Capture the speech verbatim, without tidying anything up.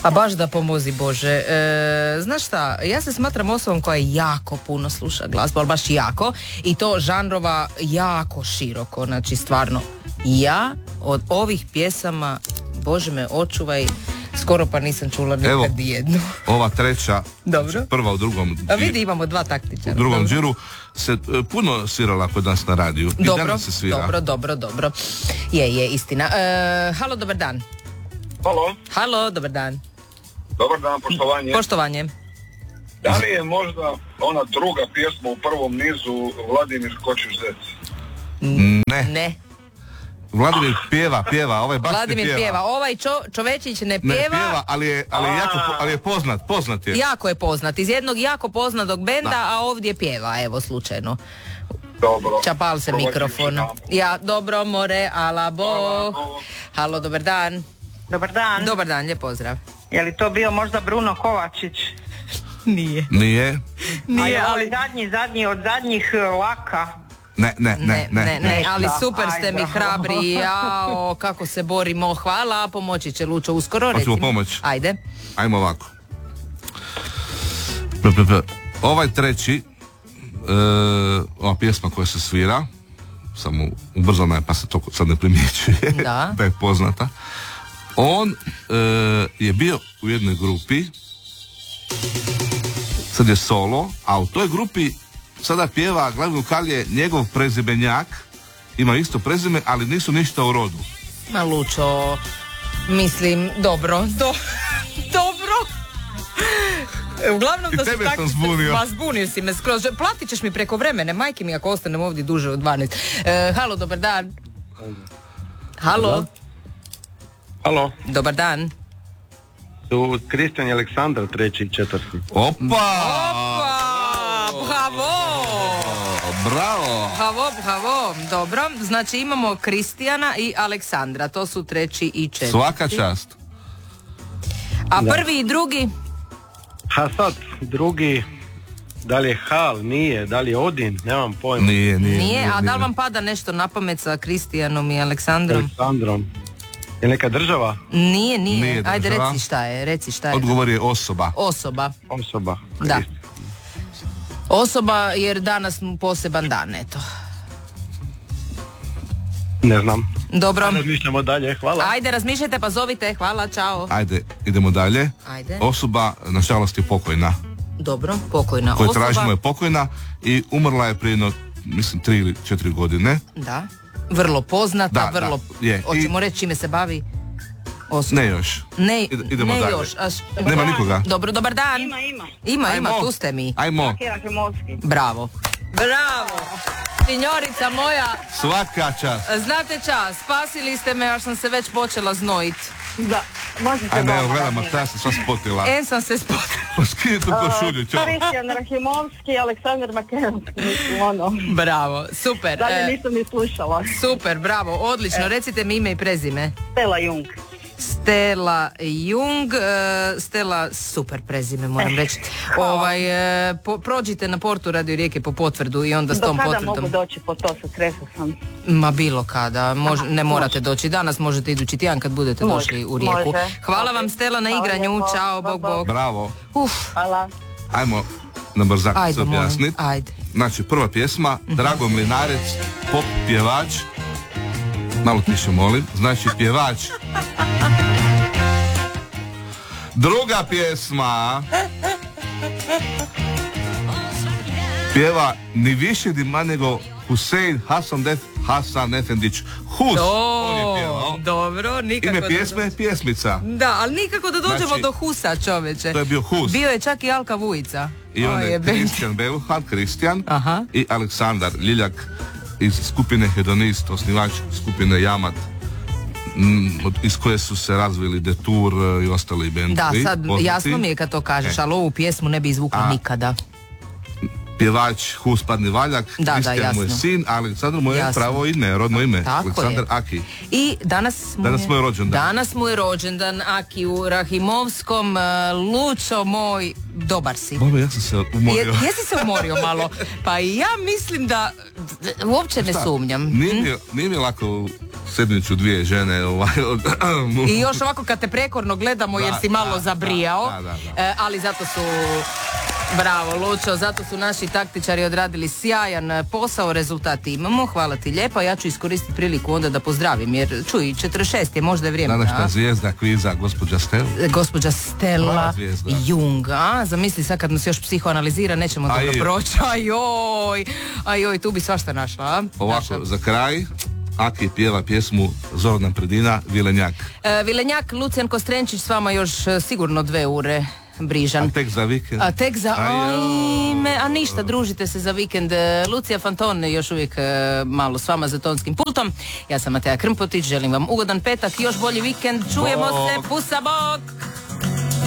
A baš da pomozi Bože. E, znaš šta, ja se smatram osobom koja jako puno sluša glazbu, ali baš jako. I to žanrova jako široko, znači stvarno. Ja od ovih pjesama, Bože me očuvaj, skoro pa nisam čula nikad jednu. Ova treća, dobro. Prva u drugom džiru. A vidi, imamo dva taktičara. U drugom dobro. džiru se puno svirala kod nas na radiju. I dobro, danas se svira. dobro, dobro, dobro. Je, je, istina. E, halo, dobar dan. Halo. Halo, dobar dan. Dobar dan, poštovanje. Poštovanje. Da li je možda ona druga pjesma u prvom nizu Vladimir Skočiš zec? Ne. Ne. Vladimir pjeva, pjeva, ovaj baš Vladimir pjeva. pjeva. Ovaj čo, čovečić ne pjeva. Ne pjeva, ali je, ali je, jako, ali je poznat, poznat je. Jako je poznat, iz jednog jako poznatog benda, da. A ovdje pjeva, evo, slučajno. Dobro. Čapal se mikrofon. Ja, dobro, more, ala bo. Halo, dobar dan. Dobar dan. Dobar dan, lijep pozdrav. Je li to bio možda Bruno Kovačić? Nije. Nije. Nije, ali zadnji, zadnji od zadnjih Laka. Ne, ne, ne, ne, ne, ne, ali super ste mi hrabri, jao, kako se borimo, hvala, pomoći će Lučo uskoro, recimo. Hoćemo pomoć. Ajde. Ajmo ovako. Ovaj treći, ova pjesma koja se svira, samo ubrzana je pa se to sad ne primjećuje, da, da je poznata. On je bio u jednoj grupi, sad je solo, a u toj grupi sada pjeva glavni vokal je njegov prezimenjak, ima isto prezime, ali nisu ništa u rodu. Ma Lučo, mislim, dobro, do, dobro. Uglavnom da I tebe sam zbunio. Ma zbunio si me skroz. Platit ćeš mi preko vremene, majke mi ako ostanem ovdje duže od dvanaest. E, halo, dobar dan. Halo. Halo. Dobar dan. Tu Kristijan i Aleksandar, treći i četvrti. Opa! Opa! Bravo! Bravo! Bravo, bravo. Dobro, znači imamo Kristijana i Aleksandra, to su treći i četvrti. Svaka čast. A prvi i drugi? Ha sad, drugi, da li je Hal, nije, da li je Odin, nemam pojma. Nije, nije. Nije, a da li vam pada nešto na pamet sa Kristijanom i Aleksandrom? Aleksandrom. Je neka država? Nije, nije. Nije Ajde, država. reci šta je, reci šta je. Odgovor je osoba. Osoba. Osoba. Da. Osoba jer danas mu poseban dan, eto. Ne znam. Dobro. Razmišljamo dalje, hvala. Ajde, razmišljajte pa zovite, hvala, čao. Ajde, idemo dalje. Ajde. Osoba, nažalost, je pokojna. Dobro, pokojna Koju osoba. tražimo je pokojna i umrla je prije, no, mislim, tri ili četiri godine. Da. Vrlo poznata, da, vrlo... Da, je. Hoćemo I... reći čime se bavi? Osoba. Ne još. Ne, Ide, idemo ne dalje. još. Aš... Nema nikoga. Dobro, dobar dan. Ima, ima. Ima, Ajmo. ima, tu ste mi. Ajmo. Bravo. Bravo. Sinjorica moja. Svaka čast. Znate čas, spasili ste me, až sam se već počela znojit. Da, možete Ajme, evo, doma. gledamo, šta se sva spotila. En sam se spotila. Pa skidi tu košulju, čao. Kristijan Rahimovski, Aleksandar Makedonski, mislim, ono. Bravo, super. Dalje E, nisam ni slušala. super, bravo, odlično. E. Recite mi ime i prezime. Stella Jung. Stella Jung, uh, Stella, super prezime, moram reći. Ovaj, uh, po, prođite na portu Radio Rijeke po potvrdu i onda s tom potvrdom. Do kada mogu doći po to, sa Kresa sam? Ma bilo kada, Mož, Aha, ne morate može. doći danas, možete idući tjedan kad budete Može, došli u Rijeku. može. Hvala vam Stella na Hvala igranju, lijepo. čao, bog bog. Bravo. Uf, Hvala. Ajmo na brzak se ajde, molim, objasniti. ajde. Znači, prva pjesma, Drago Mlinarec, pop pjevač. Malo tiše, molim. Znači, pjevač. Druga pjesma pjeva ni više ni manje nego Husein Hasan Def, Hasan Efendić. Hus, on je pjevao. Dobro, nikako Ime da pjesme je pjesmica. Da, ali nikako da dođemo Znači, do Husa, čoveče. To je bio Hus. Bio je čak i Alka Vujica. I on O, je jebe. Kristijan Beluhan, Kristijan Aha. i Aleksandar Ljiljak iz skupine Hedonist, osnivač skupine Jamat, m, od- iz koje su se razvili Detour e, i ostali bendovi. Da, sad poznati. jasno mi je kad to kažeš, E. ali ovu pjesmu ne bi izvukla A, nikada. Pjevač Hus Padni Valjak, Da, da, Kristijan mu je jasno. sin, a Aleksandar mu je Jasno. pravo ime, rodno ime, Tako Aleksandar je. Aki. I danas mu, Danas je, mu je rođendan. Danas mu je rođendan Aki u Rahimovskom. uh, Lučo moj, dobar si. Bome, ja sam se umorio. Je, jesi se umorio malo? Pa i ja mislim da d- uopće ne Šta? sumnjam. Nije Hm? mi, nije mi lako sedmiću dvije žene. Ovaj, I još ovako kad te prekorno gledamo jer Da, si malo da, zabrijao, da, da, da. E, ali zato su, bravo Lučo, zato su naši taktičari odradili sjajan posao, rezultati imamo, hvala ti lijepa, ja ću iskoristiti priliku onda da pozdravim, jer čuj, četrdeset šest je možda je vrijeme. današnja da? zvijezda kviza, gospođa Stel. Gospođa Stella Prava zvijezda. Junga, zamisli sad kad nas još psihoanalizira, nećemo dobro Aj. proći, ajoj, ajoj, tu bi svašta našla, a? Ovako, Naša. za kraj, Aki pjeva pjesmu Zorana Predina, Vilenjak. E, Vilenjak, Lucijan Kostrenčić s vama još e, sigurno dve ure, Brižan. A tek za vikend. A tek za, Ajoj. ajme, a ništa, družite se za vikend. E, Lucija Fanton još uvijek e, malo s vama za tonskim pultom. Ja sam Mateja Krmpotić, želim vam ugodan petak, još bolji vikend, čujemo Bog. se, pusa bok!